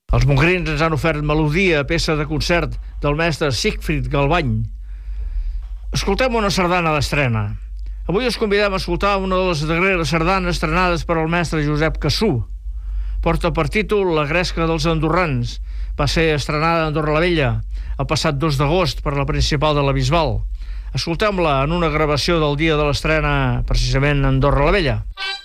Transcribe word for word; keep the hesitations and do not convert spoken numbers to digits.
Els mongrins ens han ofert Melodia, peça de concert del mestre Siegfried Galbany. Escoltem una sardana d'estrena. Avui us convidem a escoltar una de les darreres sardanes estrenades per al mestre Josep Cassú. Porta per títol La gresca dels andorrans. Va ser estrenada a Andorra la Vella el passat dos d'agost per la principal de la Bisbal. Escoltem-la en una gravació del dia de l'estrena, precisament a Andorra la Vella.